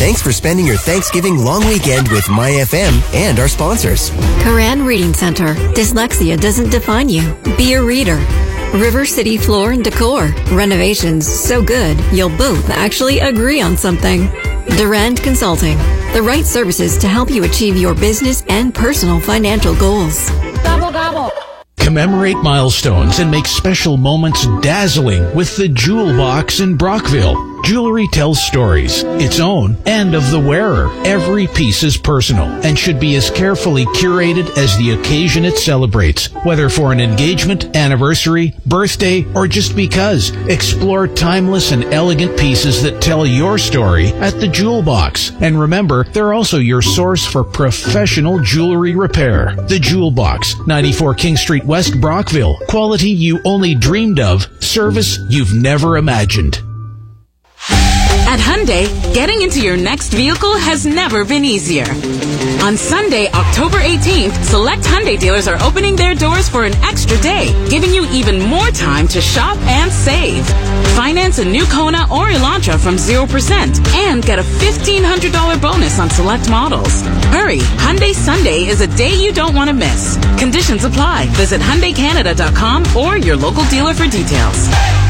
Thanks for spending your Thanksgiving long weekend with MyFM and our sponsors. Koran Reading Center. Dyslexia doesn't define you. Be a reader. River City Floor and Decor. Renovations so good, you'll both actually agree on something. Durand Consulting. The right services to help you achieve your business and personal financial goals. Gobble, gobble. Commemorate milestones and make special moments dazzling with the Jewel Box in Brockville. Jewelry tells stories, its own and of the wearer. Every piece is personal and should be as carefully curated as the occasion it celebrates. Whether for an engagement, anniversary, birthday, or just because, explore timeless and elegant pieces that tell your story at the Jewel Box. And remember, they're also your source for professional jewelry repair. The Jewel Box, 94 King Street West, Brockville. Quality you only dreamed of. Service you've never imagined. At Hyundai, getting into your next vehicle has never been easier. On Sunday, October 18th, select Hyundai dealers are opening their doors for an extra day, giving you even more time to shop and save. Finance a new Kona or Elantra from 0% and get a $1,500 bonus on select models. Hurry, Hyundai Sunday is a day you don't want to miss. Conditions apply. Visit HyundaiCanada.com or your local dealer for details.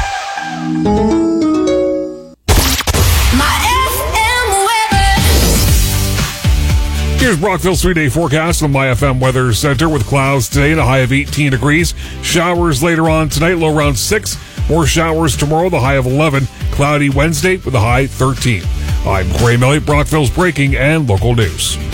Here's Brockville's 3-day forecast from MyFM Weather Center with clouds today and a high of 18 degrees. Showers later on tonight, low around 6. More showers tomorrow, the high of 11. Cloudy Wednesday with a high 13. I'm Gray Melly, Brockville's breaking and local news.